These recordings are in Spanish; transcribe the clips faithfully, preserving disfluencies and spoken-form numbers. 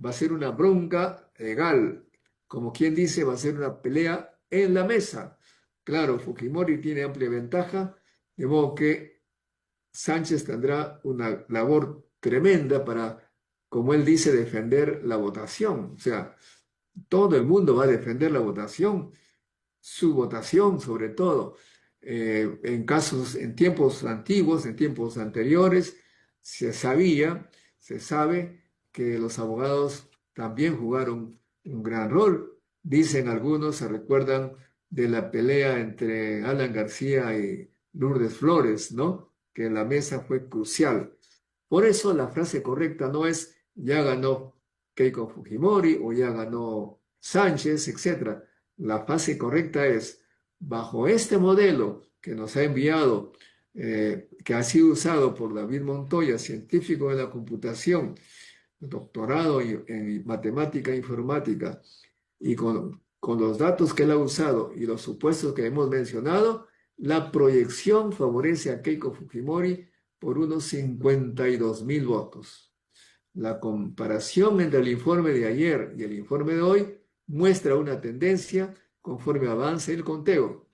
va a ser una bronca legal. Como quien dice, va a ser una pelea en la mesa. Claro, Fujimori tiene amplia ventaja, de modo que Sánchez tendrá una labor tremenda para, como él dice, defender la votación. O sea, todo el mundo va a defender la votación, su votación sobre todo. Eh, en casos, en tiempos antiguos, en tiempos anteriores, se sabía, se sabe que los abogados también jugaron un gran rol. Dicen algunos, se recuerdan de la pelea entre Alan García y Lourdes Flores, ¿no? Que la mesa fue crucial. Por eso la frase correcta no es ya ganó Keiko Fujimori o ya ganó Sánchez, etcétera. La frase correcta es, bajo este modelo que nos ha enviado, eh, que ha sido usado por David Montoya, científico de la computación, doctorado en, en matemática e informática, y con, con los datos que él ha usado y los supuestos que hemos mencionado, la proyección favorece a Keiko Fujimori por unos cincuenta y dos mil votos. La comparación entre el informe de ayer y el informe de hoy muestra una tendencia conforme avance el conteo.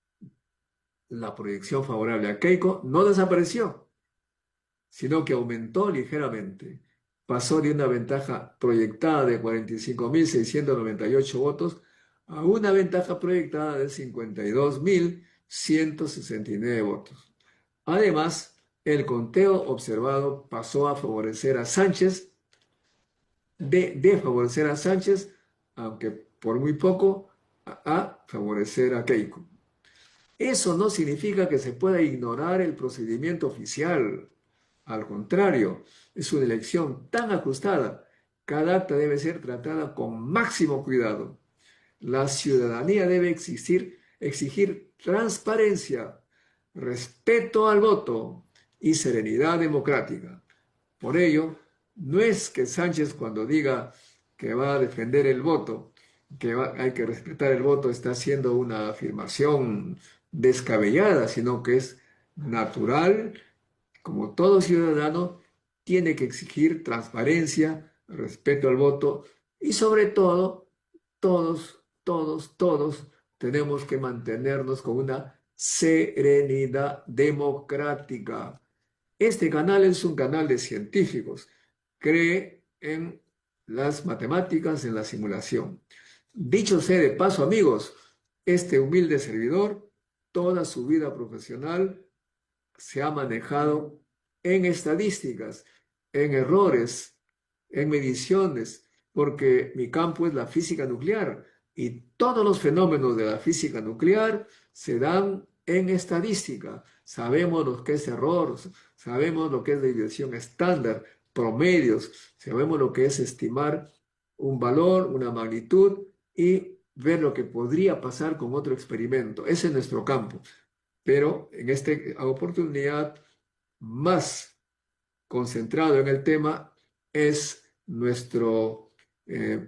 La proyección favorable a Keiko no desapareció, sino que aumentó ligeramente. Pasó de una ventaja proyectada de cuarenta y cinco mil seiscientos noventa y ocho votos a una ventaja proyectada de cincuenta y dos mil ciento sesenta y nueve votos. Además, el conteo observado pasó a favorecer a Sánchez, de, de favorecer a Sánchez, aunque por muy poco, a, a favorecer a Keiko. Eso no significa que se pueda ignorar el procedimiento oficial. Al contrario, es una elección tan ajustada. Cada acta debe ser tratada con máximo cuidado. La ciudadanía debe exigir, exigir transparencia, respeto al voto y serenidad democrática. Por ello, no es que Sánchez cuando diga que va a defender el voto, que va, hay que respetar el voto, está haciendo una afirmación descabellada, sino que es natural, como todo ciudadano, tiene que exigir transparencia, respeto al voto y sobre todo, todos, todos, todos tenemos que mantenernos con una serenidad democrática. Este canal es un canal de científicos, cree en las matemáticas, en la simulación. Dicho sea de paso, amigos, este humilde servidor, toda su vida profesional se ha manejado en estadísticas, en errores, en mediciones, porque mi campo es la física nuclear y todos los fenómenos de la física nuclear se dan en estadística. Sabemos lo que es error, sabemos lo que es desviación estándar, promedios, sabemos lo que es estimar un valor, una magnitud y ver lo que podría pasar con otro experimento. Ese es nuestro campo. Pero en esta oportunidad más concentrado en el tema es nuestro eh,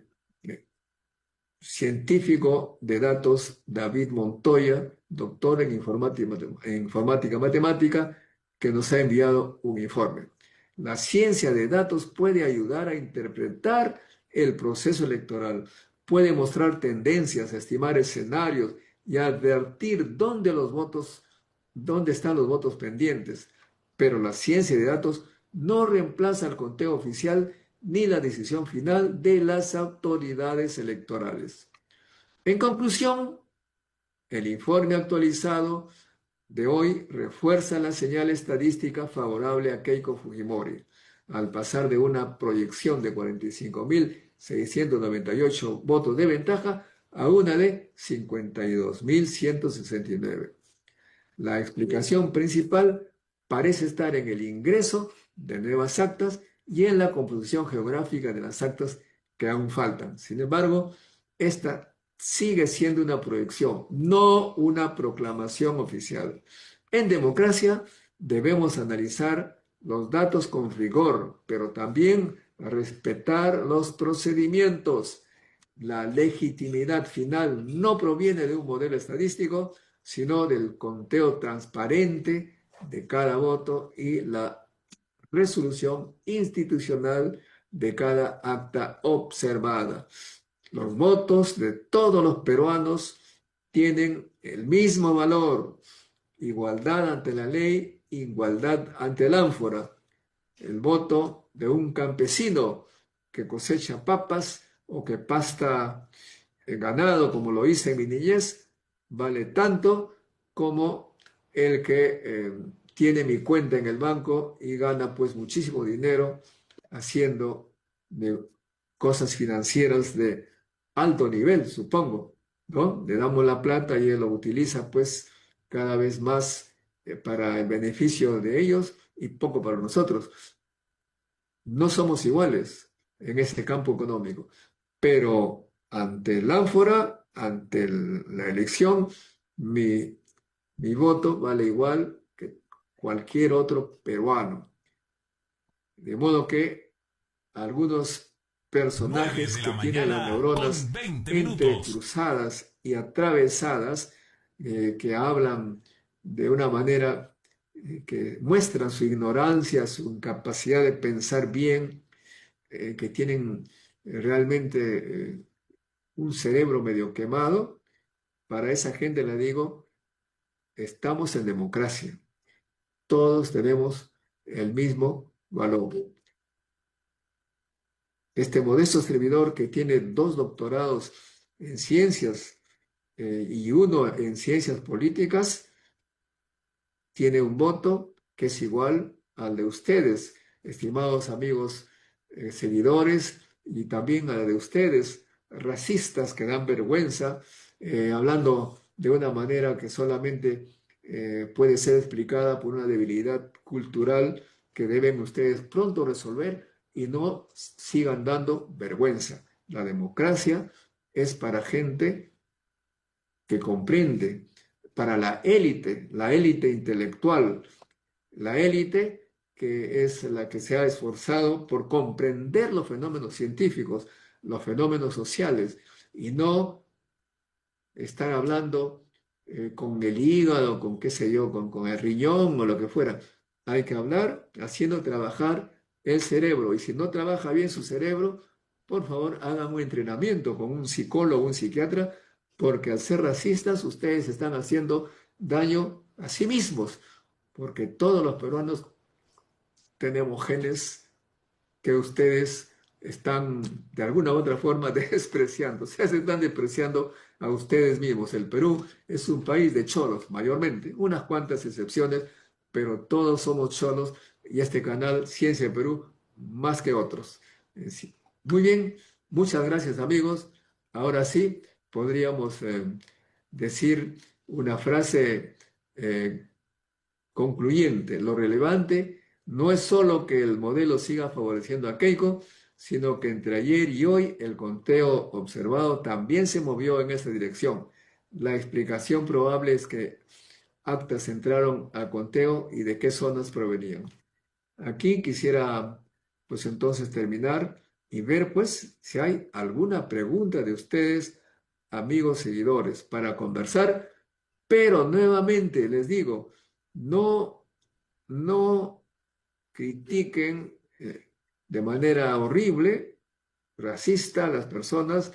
científico de datos David Montoya, doctor en informática, en informática matemática, que nos ha enviado un informe. La ciencia de datos puede ayudar a interpretar el proceso electoral, puede mostrar tendencias, estimar escenarios y advertir dónde los votos, dónde están los votos pendientes. Pero la ciencia de datos no reemplaza el conteo oficial ni la decisión final de las autoridades electorales. En conclusión, el informe actualizado de hoy refuerza la señal estadística favorable a Keiko Fujimori, al pasar de una proyección de cuarenta y cinco mil seiscientos noventa y ocho votos de ventaja a una de cincuenta y dos mil ciento sesenta y nueve. La explicación principal parece estar en el ingreso de nuevas actas y en la composición geográfica de las actas que aún faltan. Sin embargo, esta sigue siendo una proyección, no una proclamación oficial. En democracia debemos analizar los datos con rigor, pero también respetar los procedimientos. La legitimidad final no proviene de un modelo estadístico, sino del conteo transparente de cada voto y la resolución institucional de cada acta observada. Los votos de todos los peruanos tienen el mismo valor. Igualdad ante la ley, igualdad ante el ánfora. El voto de un campesino que cosecha papas o que pasta ganado, como lo hice en mi niñez, vale tanto como el que eh, tiene mi cuenta en el banco y gana pues muchísimo dinero haciendo de cosas financieras de alto nivel, supongo, ¿no? Le damos la plata y él lo utiliza pues cada vez más eh, para el beneficio de ellos y poco para nosotros. No somos iguales en este campo económico, pero ante el ánfora, ante el- la elección, mi, mi voto vale igual que cualquier otro peruano. De modo que algunos nueve personajes de que la tienen las mañana neuronas con veinte minutos. entrecruzadas y atravesadas, eh, que hablan de una manera eh, que muestran su ignorancia, su incapacidad de pensar bien, eh, que tienen eh, realmente eh, un cerebro medio quemado, para esa gente le digo, estamos en democracia, todos tenemos el mismo valor. Este modesto servidor que tiene dos doctorados en ciencias eh, y uno en ciencias políticas, tiene un voto que es igual al de ustedes, estimados amigos eh, seguidores, y también al de ustedes, racistas que dan vergüenza, eh, hablando de una manera que solamente eh, puede ser explicada por una debilidad cultural que deben ustedes pronto resolver y no sigan dando vergüenza. La democracia es para gente que comprende, para la élite, la élite intelectual, la élite que es la que se ha esforzado por comprender los fenómenos científicos, los fenómenos sociales, y no estar hablando eh, con el hígado, con qué sé yo, con, con el riñón o lo que fuera. Hay que hablar haciendo trabajar el cerebro, y si no trabaja bien su cerebro, por favor hagan un entrenamiento con un psicólogo, un psiquiatra, porque al ser racistas ustedes están haciendo daño a sí mismos, porque todos los peruanos tenemos genes que ustedes están de alguna u otra forma despreciando. O sea, se están despreciando a ustedes mismos. El Perú es un país de cholos, mayormente, unas cuantas excepciones, pero todos somos cholos y este canal Ciencia de Perú más que otros. Eh, sí. Muy bien, muchas gracias amigos. Ahora sí, podríamos eh, decir una frase eh, concluyente. Lo relevante no es solo que el modelo siga favoreciendo a Keiko, sino que entre ayer y hoy el conteo observado también se movió en esa dirección. La explicación probable es que actas entraron al conteo y de qué zonas provenían. Aquí quisiera pues entonces terminar y ver pues si hay alguna pregunta de ustedes, amigos seguidores, para conversar, pero nuevamente les digo, no no critiquen eh, de manera horrible, racista a las personas,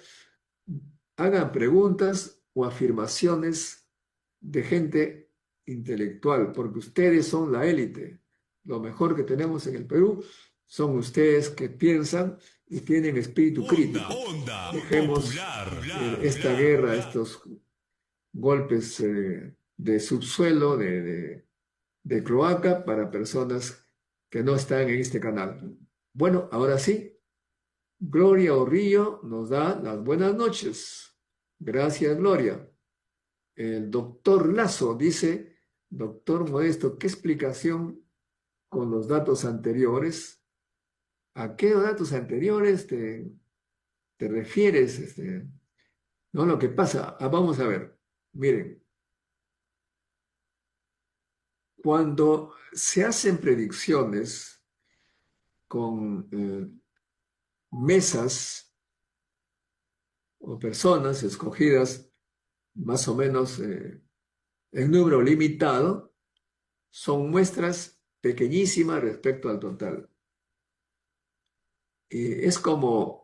hagan preguntas o afirmaciones de gente intelectual, porque ustedes son la élite. Lo mejor que tenemos en el Perú son ustedes que piensan y tienen espíritu Onda, crítico. onda Dejemos popular. eh, esta guerra, estos golpes eh, de subsuelo, de, de de cloaca para personas que no están en este canal. Bueno, ahora sí, Gloria Orrillo nos da las buenas noches. Gracias, Gloria. El doctor Lazo dice, doctor Modesto, ¿qué explicación con los datos anteriores? ¿A qué datos anteriores te, te refieres? Este, no, lo que pasa, ah, vamos a ver, miren, cuando se hacen predicciones con eh, mesas o personas escogidas más o menos eh, en número limitado, son muestras pequeñísimas respecto al total. eh, es como